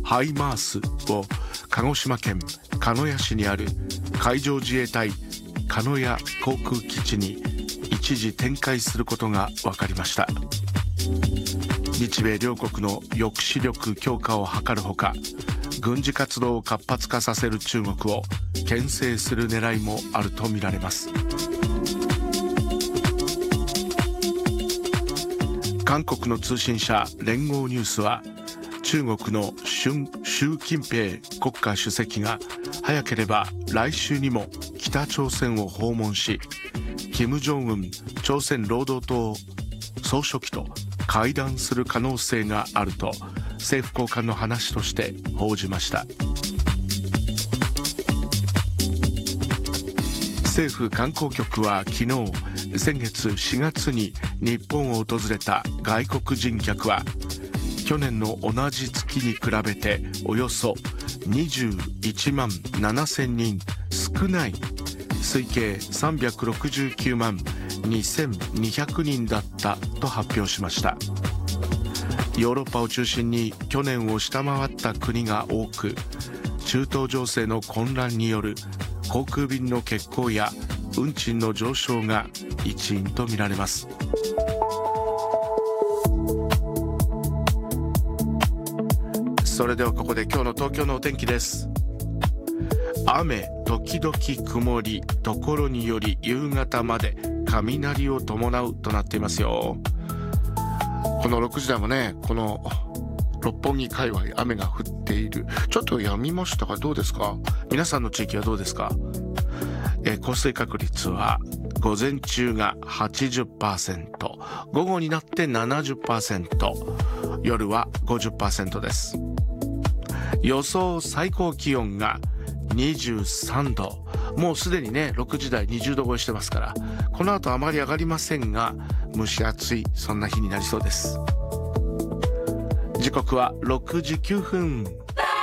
ハイマースを鹿児島県鹿屋市にある海上自衛隊鹿屋航空基地に一時展開することが分かりました。日米両国の抑止力強化を図るほか、軍事活動を活発化させる中国を牽制する狙いもあるとみられます。韓国の通信社連合ニュースは、中国の習近平国家主席が早ければ来週にも北朝鮮を訪問し、金正恩朝鮮労働党総書記と会談する可能性があると政府高官の話として報じました。政府観光局は昨日、先月4月に日本を訪れた外国人客は去年の同じ月に比べておよそ21万7000人少ない推計369万2200人だったと発表しました。ヨーロッパを中心に去年を下回った国が多く、中東情勢の混乱による航空便の欠航や運賃の上昇が一因とみられます。それではここで今日の東京のお天気です。雨時々曇り、ところにより夕方まで雷を伴うとなっていますよ。この6時台もね、この六本木界隈雨が降っている。ちょっと止みましたがどうですか？皆さんの地域はどうですか？降水確率は午前中が 80%、 午後になって 70%、 夜は 50% です。予想最高気温が23度。もうすでにね、6時台20度超えしてますから、この後あまり上がりませんが、蒸し暑い、そんな日になりそうです。時刻は6時9分。